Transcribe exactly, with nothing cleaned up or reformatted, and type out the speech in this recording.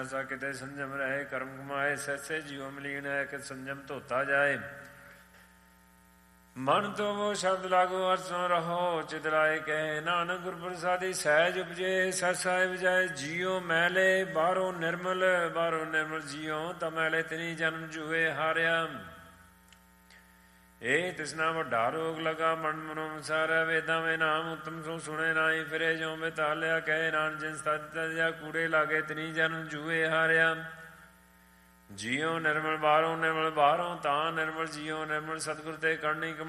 ਐਸਾ ਕਿਤੇ ਸੰਜਮ ਰਹੇ ਕਰਮ ਕਮਾਏ। ਸੈਸੇ ਜੀਉ ਮਲੀਨ ਹੈ ਕਿ ਸੰਜਮ ਧੋਤਾ ਜਾਏ। ਮਨ ਤੋਂ ਉਹ ਸ਼ਬਦ ਲਾਗੋ ਅਰਸੋਂ ਰਹੋ। ਚਿਤ ਲਾਏ ਕਹੇ ਨਾਨਕ ਗੁਰ ਪ੍ਰਸਾਦੀ ਸਹਿਜ ਉਪਜੇ। ਸੈਸਾ ਵਜਾਏ ਜੀਉ ਮੈਲੇ ਬਾਹਰੋਂ ਨਿਰਮਲ। ਬਾਹਰੋਂ ਨਿਰਮਲ ਜੀਉ ਤਾਂ ਮੈਲੇ ਤਿਨੀ ਜਨਮ ਜੂਏ ਹਾਰਿਆ। ਇਹ ਤਿਸਨਾ ਵੱਡਾ ਰੋਗ ਲਗਾ ਮਨ ਮਨੋਂ ਵਿਸਾਰੈ। ਵੇਦਾਂ ਵੇ ਨਾਮ ਉਤਮ ਸੋ ਸੁਣੇ ਨਾਹੀ। ਫਿਰੇ ਜਿਉ ਬਿਤਾਲਿਆ ਕਹੇ ਨਾਨਕ ਜਿਨ ਸਤਿ ਕੂੜੇ ਲਾਗੇ ਤਿਨੀ ਜਨਮ ਜੂਏ ਹਾਰਿਆ। ਜੀਉ ਨਿਰਮਲ ਬਾਹਰੋਂ ਨਿਰਮਲ ਬਾਹਰੋਂ ਤਾਂ ਨਿਰਮਲ ਜੀਉ ਨਿਰਮਲ ਸਤਿਗੁਰ ਤੇ ਕਰਨੀ